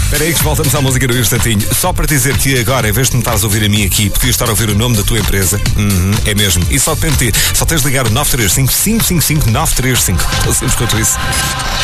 Espera aí que voltamos à música do instantinho. Só para dizer que agora, em vez de me estares a ouvir a mim aqui, podias estar a ouvir o nome da tua empresa. É mesmo. E só depende de ti. Só tens de ligar o 935 555 935. Tão simples quanto isso.